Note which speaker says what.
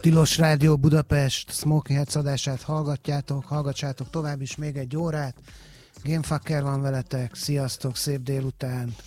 Speaker 1: Tilos Rádió Budapest Smoking Heads adását hallgatsátok tovább is még egy órát. Gamefucker van veletek, sziasztok, szép délután!